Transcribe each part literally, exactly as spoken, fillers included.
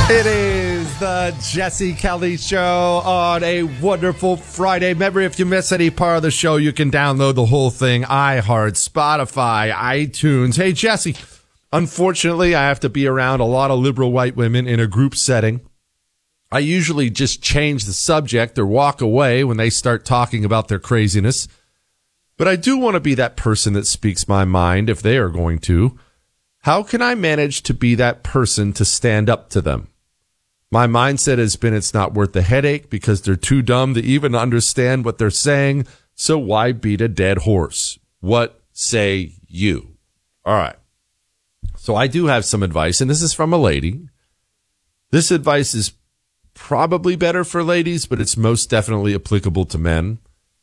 It is the Jesse Kelly Show on a wonderful Friday. Remember, if you miss any part of the show, you can download the whole thing. iHeart, Spotify, iTunes. Hey, Jesse, unfortunately, I have to be around a lot of liberal white women in a group setting. I usually just change the subject or walk away when they start talking about their craziness. But I do want to be that person that speaks my mind if they are going to. How can I manage to be that person to stand up to them? My mindset has been it's not worth the headache because they're too dumb to even understand what they're saying. So why beat a dead horse? What say you? All right. So I do have some advice, and this is from a lady. This advice is probably better for ladies, but it's most definitely applicable to men.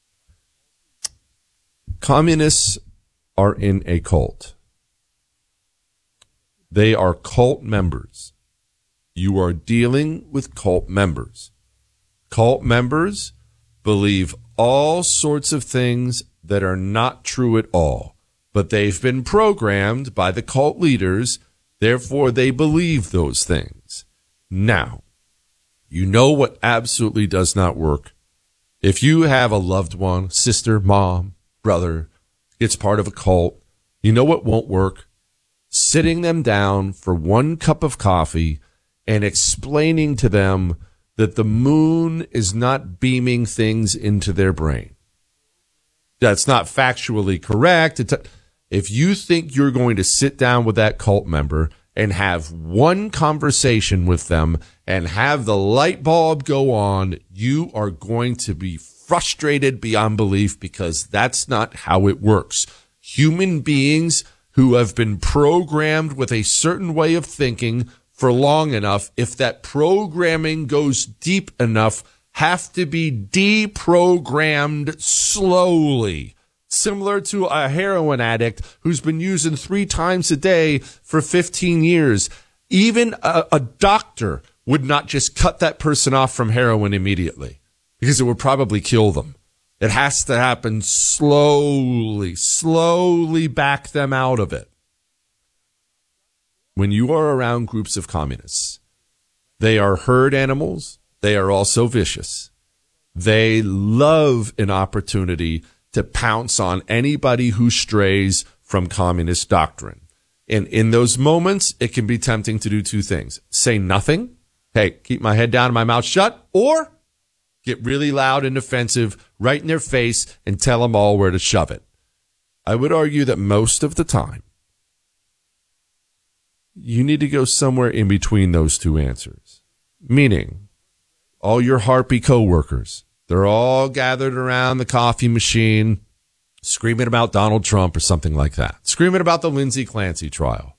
Communists are in a cult. They are cult members. You are dealing with cult members. Cult members believe all sorts of things that are not true at all, but they've been programmed by the cult leaders, therefore they believe those things. Now, you know what absolutely does not work? If you have a loved one, sister, mom, brother, gets part of a cult, you know what won't work? Sitting them down for one cup of coffee and explaining to them that the moon is not beaming things into their brain. That's not factually correct. It's a, if you think you're going to sit down with that cult member and have one conversation with them and have the light bulb go on, you are going to be frustrated beyond belief because that's not how it works. Human beings who have been programmed with a certain way of thinking for long enough, if that programming goes deep enough, have to be deprogrammed slowly. Similar to a heroin addict who's been using three times a day for fifteen years. Even a, a doctor would not just cut that person off from heroin immediately because it would probably kill them. It has to happen slowly, slowly back them out of it. When you are around groups of communists, they are herd animals. They are also vicious. They love an opportunity to pounce on anybody who strays from communist doctrine. And in those moments, it can be tempting to do two things. Say nothing. Hey, keep my head down and my mouth shut. Or get really loud and offensive right in their face and tell them all where to shove it. I would argue that most of the time, you need to go somewhere in between those two answers. Meaning, all your harpy coworkers, they're all gathered around the coffee machine, screaming about Donald Trump or something like that. Screaming about the Lindsay Clancy trial.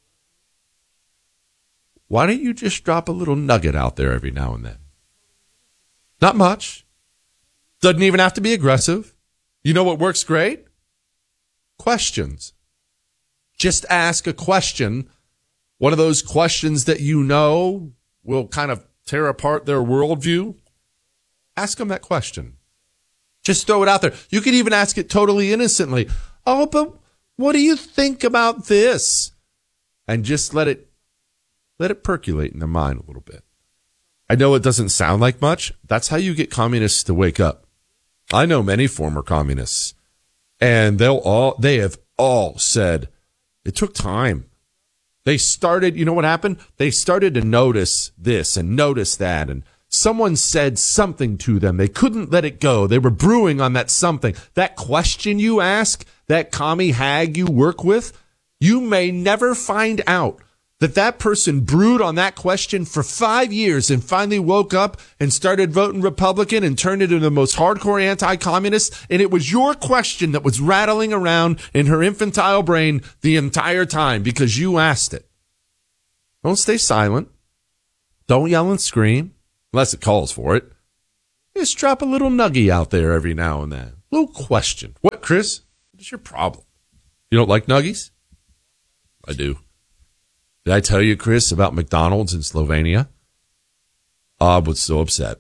Why don't you just drop a little nugget out there every now and then? Not much. Doesn't even have to be aggressive. You know what works great? Questions. Just ask a question. One of those questions that you know will kind of tear apart their worldview. Ask them that question. Just throw it out there. You could even ask it totally innocently. Oh, but what do you think about this? And just let it, let it percolate in their mind a little bit. I know it doesn't sound like much. That's how you get communists to wake up. I know many former communists, and they'll all, they have all said it took time. They started, you know what happened? They started to notice this and notice that, and someone said something to them. They couldn't let it go. They were brewing on that something. That question you ask, that commie hag you work with, you may never find out that that person brewed on that question for five years and finally woke up and started voting Republican and turned into the most hardcore anti-communist. And it was your question that was rattling around in her infantile brain the entire time because you asked it. Don't stay silent. Don't yell and scream unless it calls for it. Just drop a little nugget out there every now and then. A little question. What, Chris? What's your problem? You don't like nuggies? I do. Did I tell you, Chris, about McDonald's in Slovenia? I was so upset.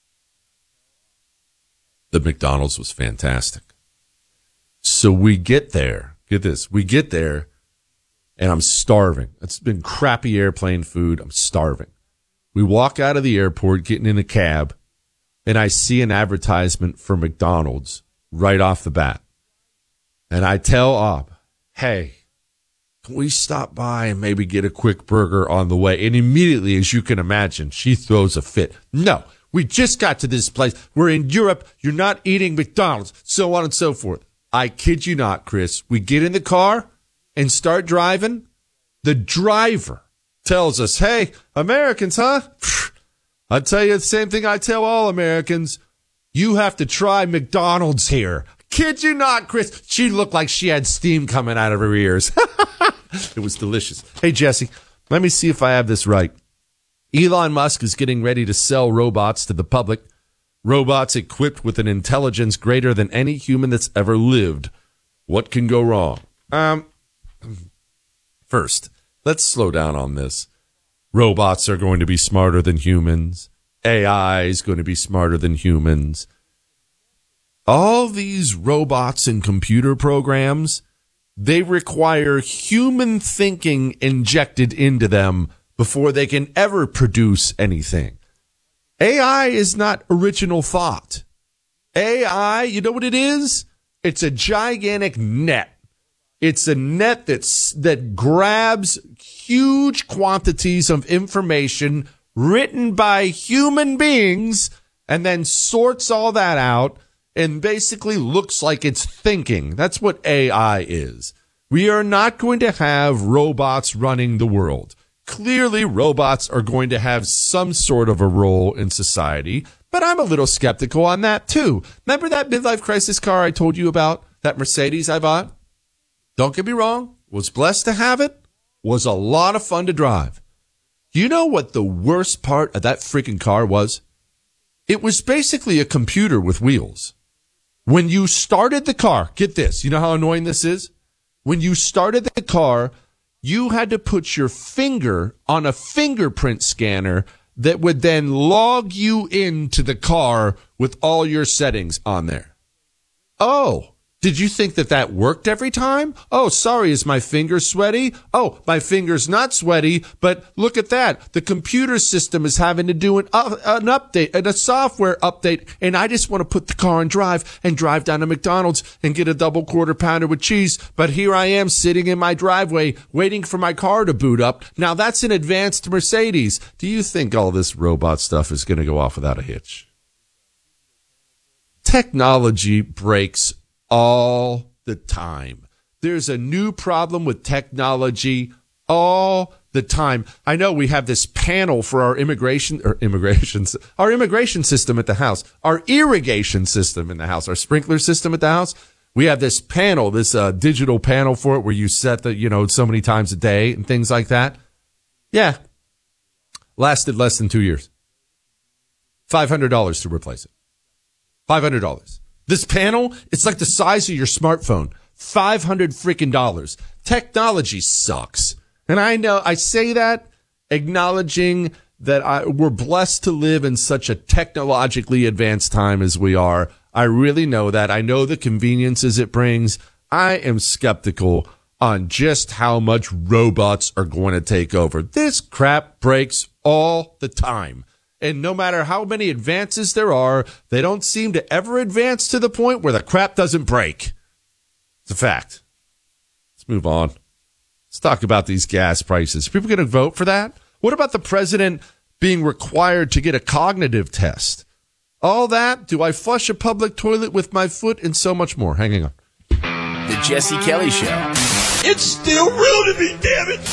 The McDonald's was fantastic. So we get there. Get this. We get there, and I'm starving. It's been crappy airplane food. I'm starving. We walk out of the airport, getting in a cab, and I see an advertisement for McDonald's right off the bat. And I tell Ob, hey, can we stop by and maybe get a quick burger on the way? And immediately, as you can imagine, she throws a fit. No, we just got to this place. We're in Europe. You're not eating McDonald's, so on and so forth. I kid you not, Chris. We get in the car and start driving. The driver tells us, hey, Americans, huh? I tell you the same thing I tell all Americans. You have to try McDonald's here. Kid you not, Chris. She looked like she had steam coming out of her ears. It was delicious. Hey, Jesse, let me see if I have this right. Elon Musk is getting ready to sell robots to the public. Robots equipped with an intelligence greater than any human that's ever lived. What can go wrong? Um, first, let's slow down on this. Robots are going to be smarter than humans. A I is going to be smarter than humans. All these robots and computer programs, they require human thinking injected into them before they can ever produce anything. A I is not original thought. A I, you know what it is? It's a gigantic net. It's a net that's, that grabs huge quantities of information written by human beings and then sorts all that out and basically looks like it's thinking. That's what A I is. We are not going to have robots running the world. Clearly, robots are going to have some sort of a role in society, but I'm a little skeptical on that too. Remember that midlife crisis car I told you about, that Mercedes I bought? Don't get me wrong, was blessed to have it, was a lot of fun to drive. You know what the worst part of that freaking car was? It was basically a computer with wheels. When you started the car, get this, you know how annoying this is? When you started the car, you had to put your finger on a fingerprint scanner that would then log you into the car with all your settings on there. Oh, did you think that that worked every time? Oh, sorry, is my finger sweaty? Oh, my finger's not sweaty, but look at that. The computer system is having to do an, uh, an update, and a software update, and I just want to put the car in drive and drive down to McDonald's and get a double quarter pounder with cheese, but here I am sitting in my driveway waiting for my car to boot up. Now, that's an advanced Mercedes. Do you think all this robot stuff is going to go off without a hitch? Technology breaks all the time. There's a new problem with technology all the time. I know we have this panel for our immigration or immigrations, our immigration system at the house, our irrigation system in the house, our sprinkler system at the house. We have this panel, this uh, digital panel for it where you set the, you know, so many times a day and things like that. Yeah. Lasted less than two years. five hundred dollars to replace it. five hundred dollars. This panel, it's like the size of your smartphone. five hundred freaking dollars. Technology sucks. And I know, I say that acknowledging that I, we're blessed to live in such a technologically advanced time as we are. I really know that. I know the conveniences it brings. I am skeptical on just how much robots are going to take over. This crap breaks all the time. And no matter how many advances there are, they don't seem to ever advance to the point where the crap doesn't break. It's a fact. Let's move on. Let's talk about these gas prices. Are people going to vote for that? What about the president being required to get a cognitive test? All that? Do I flush a public toilet with my foot? And so much more. Hanging on. The Jesse Kelly Show. It's still real to me, damn it.